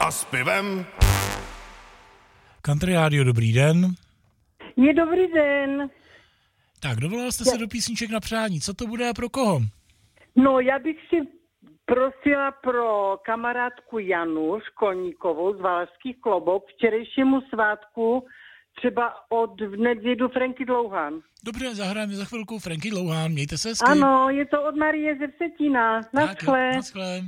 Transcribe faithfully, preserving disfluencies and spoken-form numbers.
a s pivem. Country Radio, dobrý den. Je dobrý den. Tak, dovolal jste se do písniček na přání. Co to bude a pro koho? No, já bych si prosila pro kamarádku Janu Školníkovou z Valašských Klobouk včerejšímu svátku třeba od v neděli Franky Dlouhán. Dobře, zahrajeme za chvilku Franky Dlouhán. Mějte se hezky. Ano, je to od Marie ze Vsetína. Naschle. Naschle.